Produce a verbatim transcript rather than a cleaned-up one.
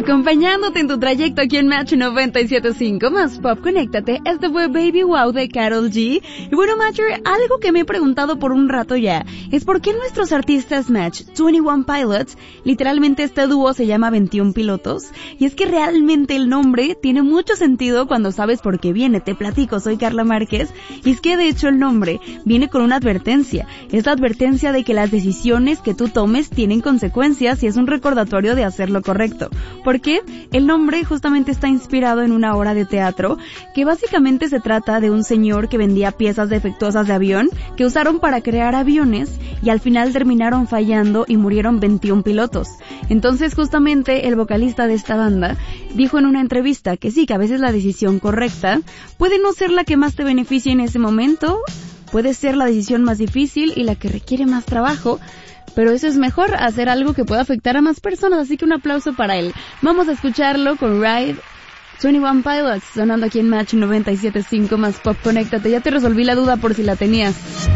Acompañándote en tu trayecto aquí en Match noventa y siete punto cinco más Pop, conéctate. Este fue Baby Wow de Karol G. Y bueno, Matcher, algo que me he preguntado por un rato ya es por qué nuestros artistas Match, veintiuno Pilots, literalmente este dúo se llama veintiún Pilotos. Y es que realmente el nombre tiene mucho sentido cuando sabes por qué viene. Te platico, soy Carla Márquez. Y es que de hecho el nombre viene con una advertencia. Es la advertencia de que las decisiones que tú tomes tienen consecuencias y es un recordatorio de hacer lo correcto. ¿Por qué? El nombre justamente está inspirado en una obra de teatro que básicamente se trata de un señor que vendía piezas defectuosas de avión que usaron para crear aviones y al final terminaron fallando y murieron veintiún pilotos. Entonces justamente el vocalista de esta banda dijo en una entrevista que sí, que a veces la decisión correcta puede no ser la que más te beneficie en ese momento, puede ser la decisión más difícil y la que requiere más trabajo, pero eso es mejor, hacer algo que pueda afectar a más personas, así que un aplauso para él. Vamos a escucharlo con Ride, veintiuno Pilots, sonando aquí en Match noventa y siete punto cinco más Pop, conéctate. Ya te resolví la duda por si la tenías.